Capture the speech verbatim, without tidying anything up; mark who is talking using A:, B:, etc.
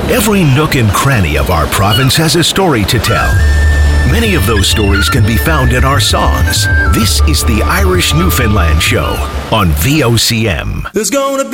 A: Every nook and cranny of our province has a story to tell. Many of those stories can be found in our songs. This is the Irish Newfoundland Show on V O C M.
B: There's gonna